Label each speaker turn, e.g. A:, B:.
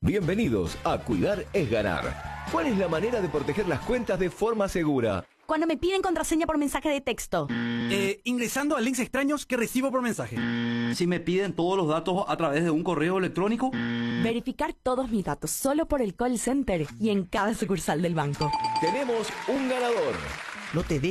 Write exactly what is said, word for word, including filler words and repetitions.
A: Bienvenidos a Cuidar es Ganar. ¿Cuál es la manera de proteger las cuentas de forma segura?
B: Cuando me piden contraseña por mensaje de texto.
C: Eh, ingresando a links extraños que recibo por mensaje.
D: Si me piden todos los datos a través de un correo electrónico.
B: Verificar todos mis datos solo por el call center y en cada sucursal del banco.
A: Tenemos un ganador.
E: No te